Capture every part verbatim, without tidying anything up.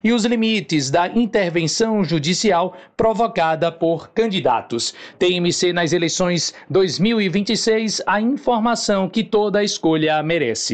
e os limites da intervenção judicial provocada por candidatos. T M C nas eleições dois mil e vinte e seis, a informação que toda escolha merece.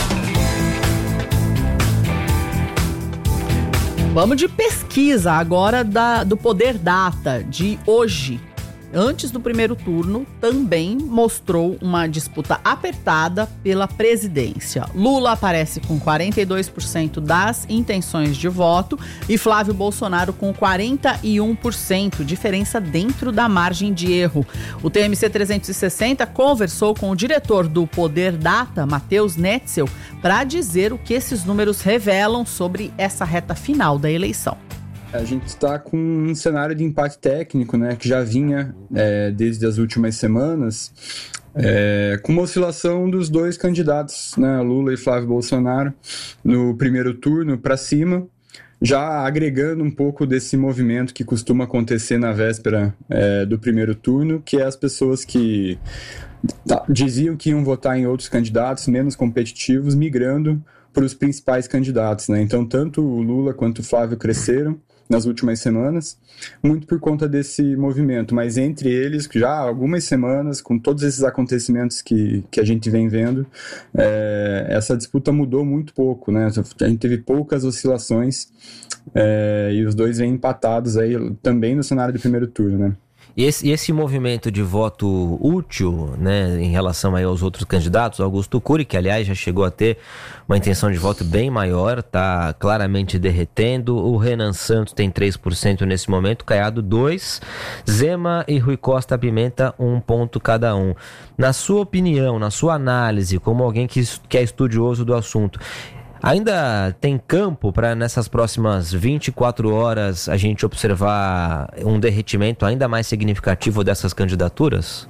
Vamos de pesquisa agora da, do Poder Data de hoje. Antes do primeiro turno, também mostrou uma disputa apertada pela presidência. Lula aparece com quarenta e dois por cento das intenções de voto e Flávio Bolsonaro com quarenta e um por cento, diferença dentro da margem de erro. O T M C trezentos e sessenta conversou com o diretor do Poder Data, Matheus Netzel, para dizer o que esses números revelam sobre essa reta final da eleição. A gente está com um cenário de empate técnico, né, que já vinha é, desde as últimas semanas, é, com uma oscilação dos dois candidatos, né, Lula e Flávio Bolsonaro, no primeiro turno para cima, já agregando um pouco desse movimento que costuma acontecer na véspera é, do primeiro turno, que é as pessoas que tá, diziam que iam votar em outros candidatos menos competitivos, migrando para os principais candidatos, né? Então, tanto o Lula quanto o Flávio cresceram nas últimas semanas, muito por conta desse movimento, mas entre eles, já há algumas semanas, com todos esses acontecimentos que, que a gente vem vendo, é, essa disputa mudou muito pouco, né? A gente teve poucas oscilações é, e os dois vêm empatados aí também no cenário do primeiro turno, né? E esse, esse movimento de voto útil, né, em relação aí aos outros candidatos, Augusto Cury, que aliás já chegou a ter uma intenção de voto bem maior, está claramente derretendo. O Renan Santos tem três por cento nesse momento, Caiado dois por cento, Zema e Rui Costa Pimenta um ponto cada um. Na sua opinião, na sua análise, como alguém que, que é estudioso do assunto, ainda tem campo para nessas próximas vinte e quatro horas a gente observar um derretimento ainda mais significativo dessas candidaturas?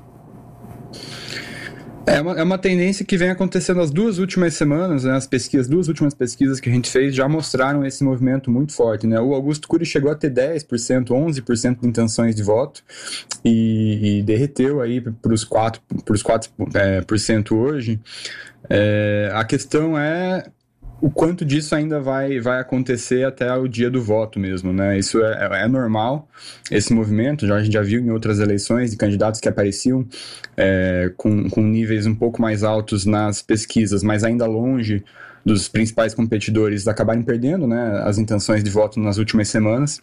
É uma, é uma tendência que vem acontecendo nas duas últimas semanas, né? As pesquisas, duas últimas pesquisas que a gente fez já mostraram esse movimento muito forte, né? O Augusto Cury chegou a ter dez por cento, onze por cento de intenções de voto e, e derreteu aí para os quatro por cento hoje. É, a questão é o quanto disso ainda vai, vai acontecer até o dia do voto mesmo, né? Isso é, é normal, esse movimento, já, a gente já viu em outras eleições de candidatos que apareciam é, com, com níveis um pouco mais altos nas pesquisas, mas ainda longe dos principais competidores acabarem perdendo, né, as intenções de voto nas últimas semanas,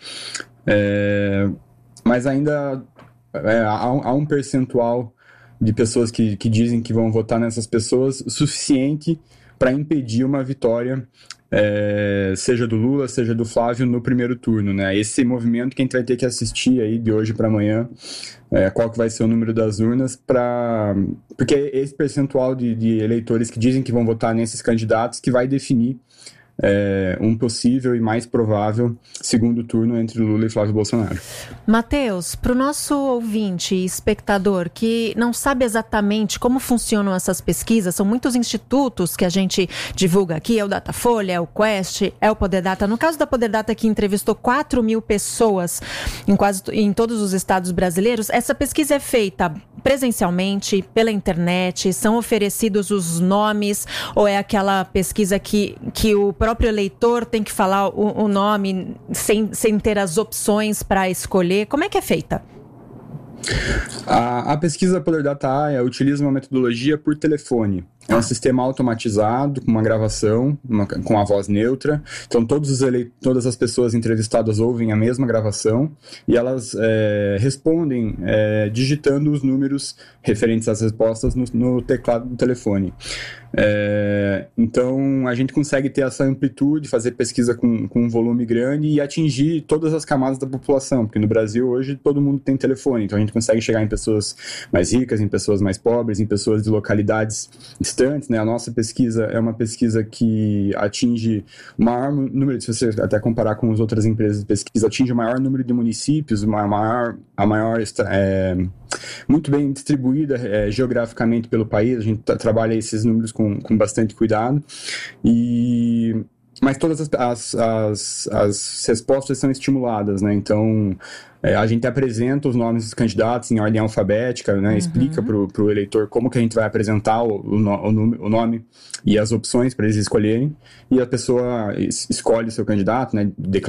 é, mas ainda é, há, há um percentual de pessoas que, que dizem que vão votar nessas pessoas suficiente para impedir uma vitória, é, seja do Lula, seja do Flávio, no primeiro turno, né? Esse movimento que a gente vai ter que assistir aí de hoje para amanhã, é, qual que vai ser o número das urnas, pra, porque é esse percentual de, de eleitores que dizem que vão votar nesses candidatos que vai definir É, um possível e mais provável segundo turno entre Lula e Flávio Bolsonaro. Matheus, para o nosso ouvinte e espectador que não sabe exatamente como funcionam essas pesquisas, são muitos institutos que a gente divulga aqui, é o Datafolha, é o Quest, é o Poder Data. No caso da Poder Data, que entrevistou quatro mil pessoas em, quase, em todos os estados brasileiros, essa pesquisa é feita presencialmente, pela internet, são oferecidos os nomes, ou é aquela pesquisa que, que o próprio eleitor tem que falar o, o nome sem, sem ter as opções para escolher? Como é que é feita? A, a pesquisa Poder Data A I utiliza uma metodologia por telefone. É um sistema automatizado, com uma gravação, uma, com a voz neutra. Então, todos os ele... todas as pessoas entrevistadas ouvem a mesma gravação e elas é, respondem é, digitando os números referentes às respostas no, no teclado do telefone. É, então, a gente consegue ter essa amplitude, fazer pesquisa com, com um volume grande e atingir todas as camadas da população, porque no Brasil hoje todo mundo tem telefone, então a gente consegue chegar em pessoas mais ricas, em pessoas mais pobres, em pessoas de localidades distantes, né? A nossa pesquisa é uma pesquisa que atinge o maior número, se você até comparar com as outras empresas de pesquisa, atinge o maior número de municípios, uma maior, a maior, é, muito bem distribuída é, geograficamente pelo país. A gente tra- trabalha esses números com, com bastante cuidado e mas todas as, as, as, as respostas são estimuladas, né? Então, é, a gente apresenta os nomes dos candidatos em ordem alfabética, né? Uhum. Explica para o eleitor como que a gente vai apresentar o, o, o, o nome e as opções para eles escolherem. E a pessoa es, escolhe o seu candidato, né? Declara